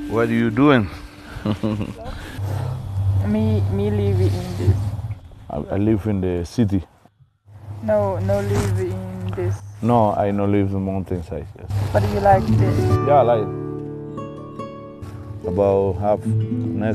What are you doing? Me live in this. I live in the city. No live in this. No, I no live in the mountainside. Yes. But you like this? Yeah, I like it. About half next